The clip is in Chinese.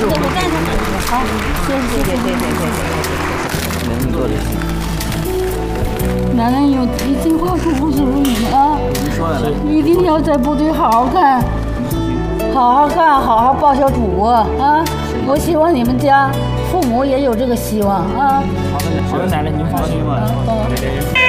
对，我带他们。好，谢谢。 您坐这。 奶奶有一句话告诉你啊， 您说呀， 一定要在部队好好干，好好干，好好报效祖国啊！我希望你们家父母也有这个希望啊。 好的，奶奶您放心吧。